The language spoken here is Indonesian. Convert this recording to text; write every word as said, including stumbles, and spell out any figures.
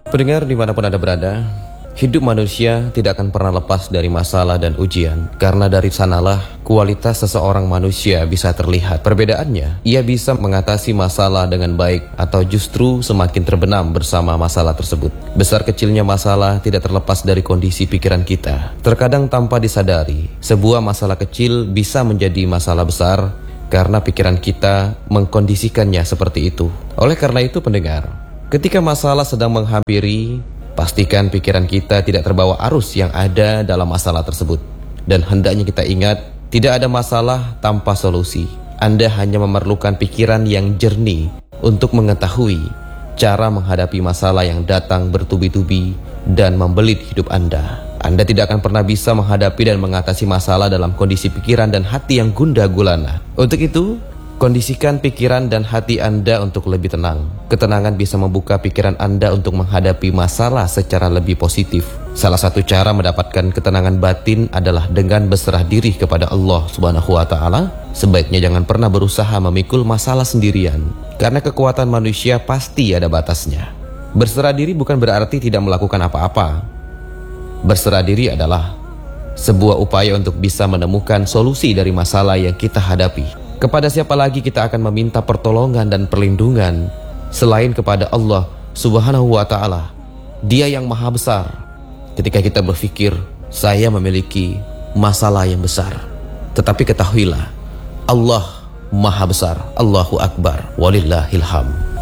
Pendengar dimanapun Anda berada, hidup manusia tidak akan pernah lepas dari masalah dan ujian. Karena dari sanalah kualitas seseorang manusia bisa terlihat. Perbedaannya, ia bisa mengatasi masalah dengan baik atau justru semakin terbenam bersama masalah tersebut. Besar kecilnya masalah tidak terlepas dari kondisi pikiran kita. Terkadang tanpa disadari, sebuah masalah kecil bisa menjadi masalah besar karena pikiran kita mengkondisikannya seperti itu. Oleh karena itu pendengar, ketika masalah sedang menghampiri, pastikan pikiran kita tidak terbawa arus yang ada dalam masalah tersebut. Dan hendaknya kita ingat, tidak ada masalah tanpa solusi. Anda hanya memerlukan pikiran yang jernih untuk mengetahui cara menghadapi masalah yang datang bertubi-tubi dan membelit hidup Anda. Anda tidak akan pernah bisa menghadapi dan mengatasi masalah dalam kondisi pikiran dan hati yang gundah gulana. Untuk itu, kondisikan pikiran dan hati Anda untuk lebih tenang. Ketenangan bisa membuka pikiran Anda untuk menghadapi masalah secara lebih positif. Salah satu cara mendapatkan ketenangan batin adalah dengan berserah diri kepada Allah Subhanahu wa Ta'ala. Sebaiknya jangan pernah berusaha memikul masalah sendirian, karena kekuatan manusia pasti ada batasnya. Berserah diri bukan berarti tidak melakukan apa-apa. Berserah diri adalah sebuah upaya untuk bisa menemukan solusi dari masalah yang kita hadapi. Kepada siapa lagi kita akan meminta pertolongan dan perlindungan selain kepada Allah Subhanahu wa Ta'ala? Dia yang maha besar. Ketika kita berpikir, saya memiliki masalah yang besar, tetapi ketahuilah, Allah maha besar. Allahu Akbar. Walillahilham.